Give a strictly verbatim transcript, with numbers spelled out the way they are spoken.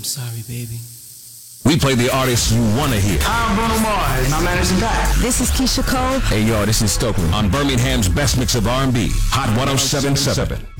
I'm sorry, baby. We play the artists you want to hear. I'm Bruno Mars, my managing Pat. This is Keisha Cole. Hey, yo, this is Stokely. On Birmingham's best mix of R and B, Hot one oh seven point seven.